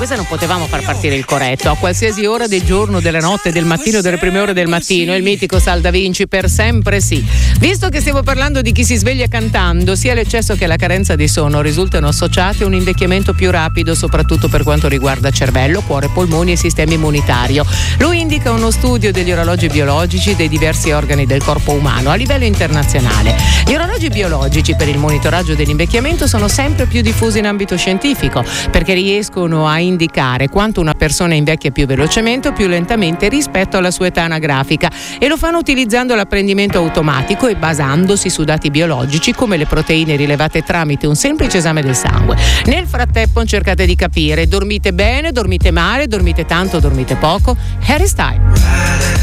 inglese non potevamo far partire il corretto a qualsiasi ora del giorno, della notte, del mattino, delle prime ore del mattino. Il mitico Sal Da Vinci, per sempre sì. Visto che stiamo parlando di chi si sveglia cantando, sia l'eccesso che la carenza di sonno risultano associati a un invecchiamento più rapido, soprattutto per quanto riguarda cervello, cuore, polmoni e sistema immunitario. Lo indica uno studio degli orologi biologici dei diversi organi del corpo umano a livello internazionale. Gli orologi biologici per il monitoraggio dell'invecchiamento sono sempre più diffusi in ambito scientifico, perché riescono a indicare quanto una persona invecchia più velocemente o più lentamente rispetto alla sua età anagrafica, e lo fanno utilizzando l'apprendimento automatico e basandosi su dati biologici come le proteine rilevate tramite un semplice esame del sangue. Nel frattempo cercate di capire: dormite bene, dormite male, dormite tanto, dormite poco? Harry Styles.